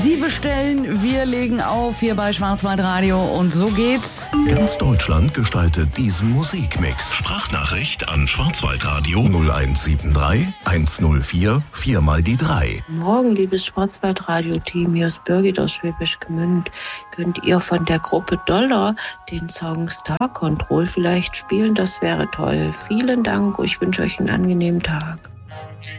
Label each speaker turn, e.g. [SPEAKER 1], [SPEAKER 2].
[SPEAKER 1] Sie bestellen, wir legen auf hier bei Schwarzwaldradio und so geht's.
[SPEAKER 2] Ganz Deutschland gestaltet diesen Musikmix. Sprachnachricht an Schwarzwaldradio 0173 104 4 mal die 3.
[SPEAKER 3] Morgen, liebes Schwarzwaldradio-Team, hier ist Birgit aus Schwäbisch Gmünd. Könnt ihr von der Gruppe Dollar den Song Star Control vielleicht spielen? Das wäre toll. Vielen Dank, ich wünsche euch einen angenehmen Tag.